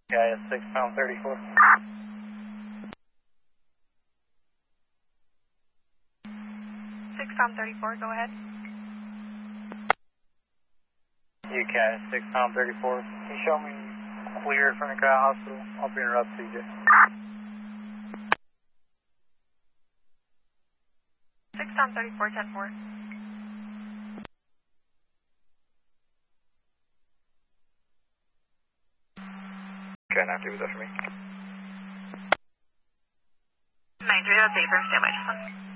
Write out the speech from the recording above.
Okay, it's 6 pound 34. 6 pound 34, go ahead. UK, 6 pound 34. Can you show me clear from the crowd hospital? I'll be interrupt CJ. 6 pound 34, 10-4. Okay, now do that for me. 9-3, that's 8 firm, stand by just one.